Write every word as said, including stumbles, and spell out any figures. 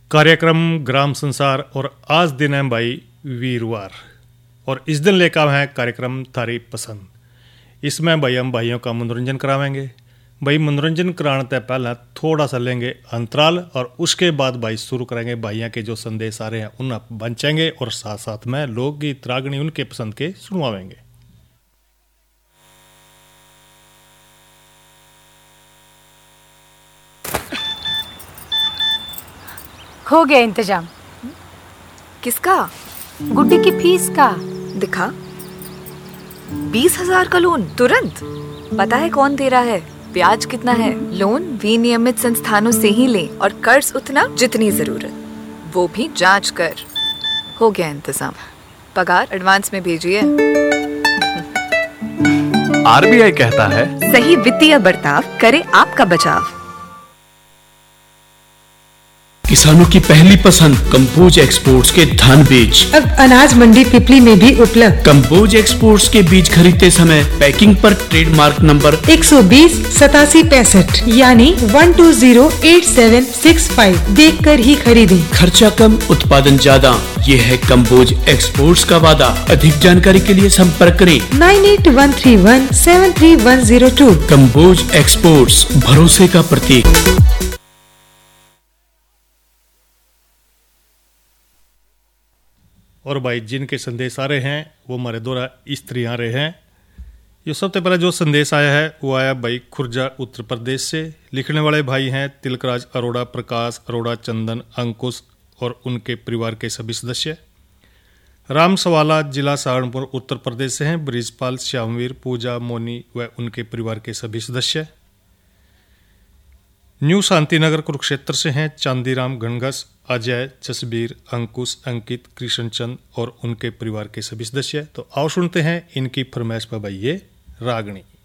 कार्यक्रम ग्राम संसार और आज दिन है भाई वीरवार और इस दिन लेकर है कार्यक्रम थारी पसंद। इसमें भाई हम भाइयों का मनोरंजन करावेंगे। भाई मनोरंजन कराने से पहले थोड़ा सा लेंगे अंतराल और उसके बाद भाई शुरू करेंगे भाइयों के जो संदेश आ रहे हैं उन बंचेंगे और साथ साथ में लोकगीत रागनी उनके पसंद के सुनवाएंगे। हो गया इंतजाम। किसका? गुड्डी की फीस का। दिखा, बीस हजार का लोन तुरंत। पता है कौन दे रहा है, ब्याज कितना है? लोन विनियमित संस्थानों से ही लें और कर्ज उतना जितनी जरूरत, वो भी जांच कर। हो गया इंतजाम। पगार एडवांस में भेजिए। आरबीआई कहता है, सही वित्तीय बर्ताव करे आपका बचाव। किसानों की पहली पसंद कंबोज एक्सपोर्ट्स के धान बीज अब अनाज मंडी पिपली में भी उपलब्ध। कंबोज एक्सपोर्ट्स के बीज खरीदते समय पैकिंग पर ट्रेडमार्क नंबर एक सौ बीस सतासी पैंसठ यानी one two zero eight seven six five देख कर ही खरीदें। खर्चा कम, उत्पादन ज्यादा, ये है कंबोज एक्सपोर्ट्स का वादा। अधिक जानकारी के लिए संपर्क करें nine eight one three one seven three one zero to. Kamboj exports, भरोसे का प्रतीक। और भाई जिनके संदेश आ रहे हैं वो हमारे द्वारा इस तरह आ रहे हैं। ये सबसे पहले जो संदेश आया है वो आया भाई खुर्जा उत्तर प्रदेश से। लिखने वाले भाई हैं तिलकराज अरोड़ा, प्रकाश अरोड़ा, चंदन, अंकुश और उनके परिवार के सभी सदस्य। राम सवाला जिला सहारनपुर उत्तर प्रदेश से हैं। ब्रिजपाल, श्यामवीर, पूजा, मोनी व उनके परिवार के सभी सदस्य। न्यू शांतिनगर कुरुक्षेत्र से हैं चांदीराम घनघस, अजय, जसबीर, अंकुश, अंकित, कृष्णचंद और उनके परिवार के सभी सदस्य। तो आओ सुनते हैं इनकी फरमाइश पर भाई ये रागनी।